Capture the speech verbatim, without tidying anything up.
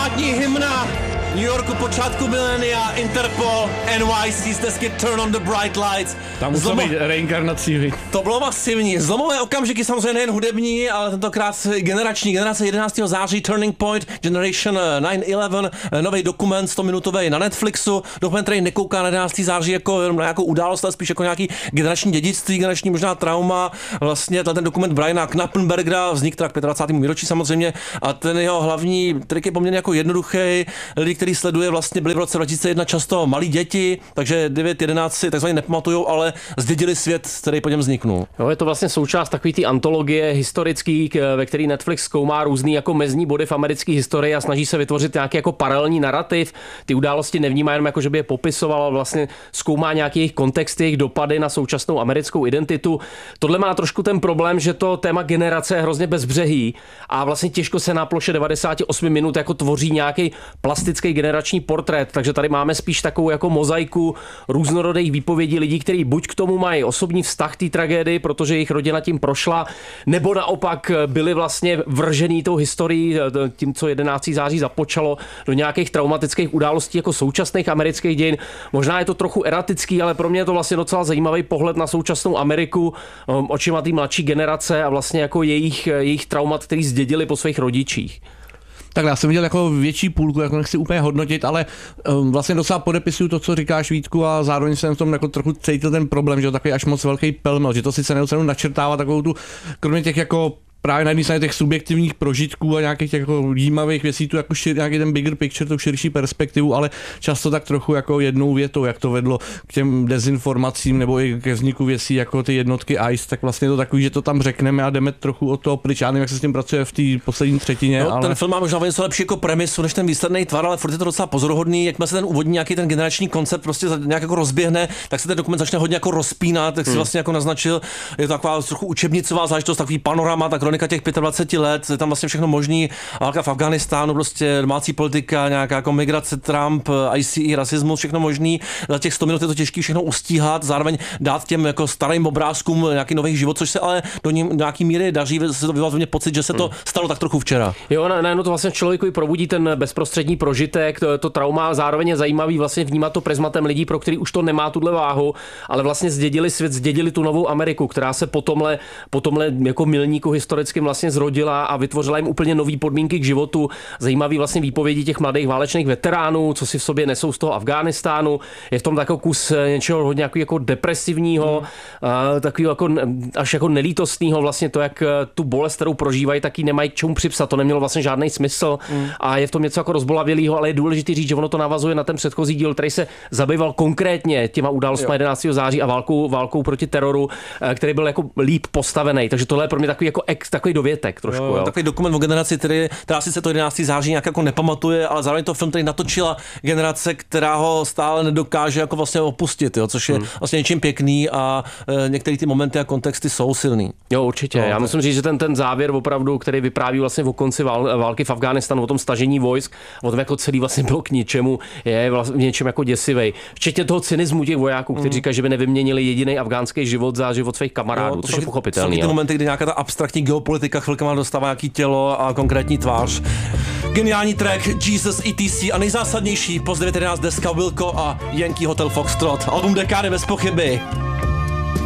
ultimátní hymna New Yorku počátku milénia, Interpol, N Y C z desky Turn on the Bright Lights. Tam musí Zlomo... být reinkarnací. To bylo masivní. Zlomové okamžiky samozřejmě nejen hudební, ale tentokrát generační. Generace jedenáctého září, Turning Point, Generation nine eleven, nový dokument stominutový na Netflixu. Dokument, který nekouká na jedenáctého září jako jenom na nějakou událost, ale spíš jako nějaký generační dědictví, generační možná trauma. Vlastně ten dokument Briana Knappenbergera vznik teda k dvacátému pátému výročí samozřejmě a ten jeho hlavní trik je poměrně jako jednoduchý. Lidi, který sleduje, vlastně byli v roce dva tisíce jedna často malí děti, takže devět jedenáct si takzvaně nepamatujou, ale zdědili svět, který po něm vzniknul. Jo, je to vlastně součást takový ty antologie historický, ve který Netflix zkoumá různý jako mezní body v americké historii a snaží se vytvořit nějaký jako paralelní narrativ. Ty události nevnímá jenom jako, že by je popisoval, ale vlastně zkoumá nějaký jejich kontext, jejich dopady na současnou americkou identitu. Tohle má trošku ten problém, že to téma generace je hrozně bezbřehý a vlastně těžko se na ploše devadesát osm minut jako tvoří nějaký plastický generační portrét, takže tady máme spíš takovou jako mozaiku různorodých výpovědí lidí, kteří buď k tomu mají osobní vztah té tragédii, protože jejich rodina tím prošla, nebo naopak byli vlastně vržený tou historií, tím, co jedenáctého září započalo, do nějakých traumatických událostí jako současných amerických dějin. Možná je to trochu eratický, ale pro mě je to vlastně docela zajímavý pohled na současnou Ameriku očima té mladší generace a vlastně jako jejich, jejich traumat, který zdědili po svých rodičích. Tak já jsem viděl jako větší půlku, jako nechci úplně hodnotit, ale um, vlastně docela podepisuju to, co říkáš, Vítku, a zároveň jsem v tom jako trochu cítil ten problém, že to takový až moc velký pelmel, že to sice neustále načrtává takovou tu, kromě těch jako právě na jedné straně těch subjektivních prožitků a nějakých těch jako jímavých věcí, tu jako šir, nějaký ten bigger picture, tu širší perspektivu, ale často tak trochu jako jednou větou, jak to vedlo k těm dezinformacím nebo i ke vzniku věcí jako ty jednotky I C E, tak vlastně to takový, že to tam řekneme a jdeme trochu o to pryč. Já nevím, jak se s tím pracuje v té poslední třetině. No, ale... Ten film má možná něco lepší jako premisu než ten výsledný tvar, ale furt je to docela pozoruhodný. Jakmile se ten úvodní nějaký ten generační koncept prostě nějak jako rozběhne, tak se ten dokument začne hodně jako rozpínat, tak si hmm. vlastně jako naznačil, je to taková trochu učebnicová záležitost, takový panorama, ta kronika těch dvacet pět let, je tam vlastně všechno možný, válka v Afghánistánu, prostě domácí politika, nějaká jako migrace, Trump, I C E, rasismus, všechno možný. Za těch sto minut je to těžké všechno ustíhat, zároveň dát těm jako starým obrázkům nějaký nový život, což se ale do ní nějaký míry daří, se to vyvolá pocit, že se to stalo tak trochu včera. Jo, najednou to vlastně člověku probudí ten bezprostřední prožitek, to, to trauma, zároveň je zajímavý vlastně vnímat to prismatem lidí, pro který už to nemá tuhle váhu, ale vlastně zdědili svět, zdědili tu novou Ameriku, která se po tomhle, po tomhle jako milníku historickým vlastně zrodila a vytvořila jim úplně nový podmínky k životu. Zajímavý vlastně výpovědi těch mladých válečných veteránů, co si v sobě nesou z toho Afghánistánu. Je v tom takový kus něčeho hodně jako depresivního, hmm. takový jako až jako nelítostného, vlastně to, jak tu bolest, kterou prožívají, taky nemají k čemu připsat. To nemělo vlastně žádný smysl hmm. a je v tom něco jako rozbolavělého, ale je důležité říct, že ono to navazuje na ten předchozí díl, který se zabýval konkrétně těma událostmi jedenáctého září a válkou, válkou proti teroru, který byl jako líp postavený. Takže tohle je pro mě takový jako ex, takový dovětek trošku. Jo, jo. Takový dokument o generaci, který, která sice to jedenáctého září nějak jako nepamatuje, ale zároveň to film, který natočila generace, která ho stále nedokáže jako vlastně opustit, jo, což je hmm. vlastně něčím pěkný a e, některé ty momenty a kontexty jsou silný. Jo, určitě. No, Já tak. musím říct, že ten, ten závěr opravdu, který vypráví vlastně o konci vál, války v Afghánistánu, o tom stažení vojsk, o tom jako celý vlastně bylo k ničemu, je vlastně v něčem jako děsivej. Včetně toho cynismu těch vojáků, kteří hmm. říkají, že by nevyměnili jediný afgánský život za život svých kamarádů, jo, což je pochopitelný. Jsou ty momenty, kdy nějaká ta abstraktní geopolitika chvilkama dostává nějaký tělo a konkrétní tvář. Geniální track Jesus E T C a nejzásadnější post devět jedenáct deska Wilco a Yankee Hotel Foxtrot. Album dekády bez pochyby.